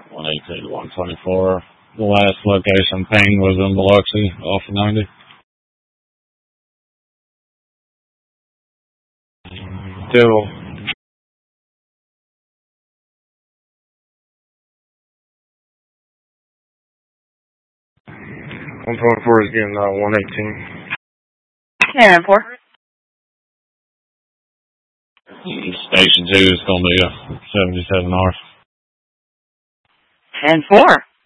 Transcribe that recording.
118 to 124. The last location ping was in Biloxi off of 90. Devil. 124 is getting 118. And 4. Station 2 is going to be a 77 north. And 4.